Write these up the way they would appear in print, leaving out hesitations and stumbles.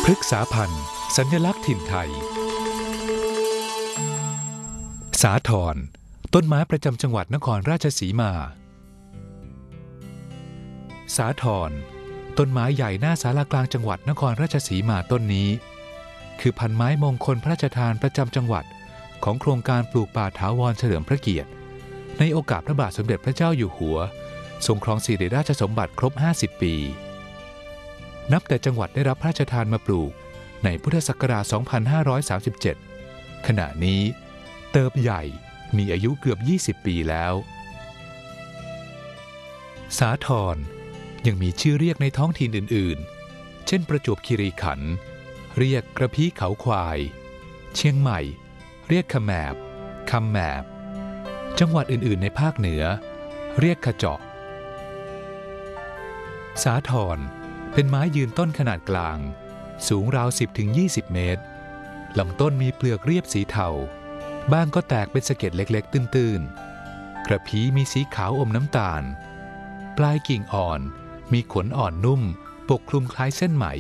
ฤกษาพันธุ์สัญลักษณ์ถิ่นไทยสาธรต้นไม้ประจำจังหวัดนครราชสีมาสาธรต้นไม้ใหญ่หน้าศาลากลางจังหวัดนครราชสีมาต้นนี้คือพันไม้มงคลพระราชทานประจำจังหวัดของโครงการปลูกป่าถาวรเฉลิมพระเกียรติในโอกาสพระบาทสมเด็จพระเจ้าอยู่หัวทรงครองสิริราชสมบัติครบ50 ปีนับแต่จังหวัดได้รับพระราชทานมาปลูกในพุทธศักราช 2537 ขณะนี้เติบใหญ่มีอายุเกือบ 20 ปีแล้วสาธรยังมีชื่อเรียกในท้องถิ่นอื่นๆเช่นประจวบคีรีขันธ์เรียกกระพี้เขาควายเชียงใหม่เรียกขแมบคำแมบจังหวัดอื่นๆในภาคเหนือเรียกขะเจาะสาธรเป็นไม้ยืนต้นขนาดกลางสูงราว 10-20 เมตรลำต้นมีเปลือกเรียบสีเทาบ้างก็แตกเป็นสะเก็ดเล็กๆตื้นๆกระพี้มีสีขาวอมน้ำตาลปลายกิ่งอ่อนมีขนอ่อนนุ่มปกคลุมคล้ายเส้นไหม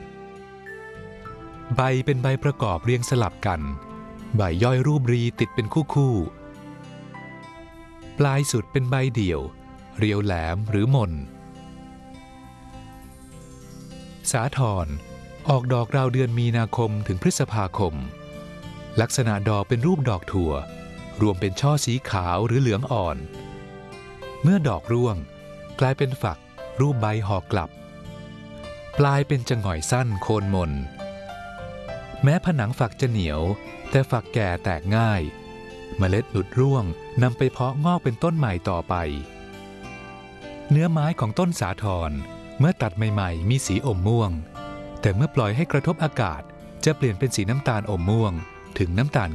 ใบเป็นใบประกอบเรียงสลับกันใบย่อยรูปรีติดเป็นคู่ๆปลายสุดเป็นใบเดี่ยวเรียวแหลมหรือมนสาธรออกดอกราวเดือนมีนาคมถึงพฤษภาคมลักษณะดอกเป็นรูปดอกถั่วรวมเป็นช่อสีขาวหรือเหลืองอ่อนเมื่อดอกร่วงกลายเป็นฝักรูปใบห่อกลับปลายเป็นจะหง่อยสั้นโคนมนแม้ผนังฝักจะเหนียวแต่ฝักแก่แตกง่ายเมล็ดหลุดร่วงนำไปเพาะงอกเป็นต้นใหม่ต่อไปเนื้อไม้ของต้นสาธรเมื่อตัดใหม่ๆมีสีอมม่วงแต่เมื่อปล่อยให้กระทบอากาศจะเปลี่ยนเป็นสีน้ำตาลอมม่วงถึงน้ำตาล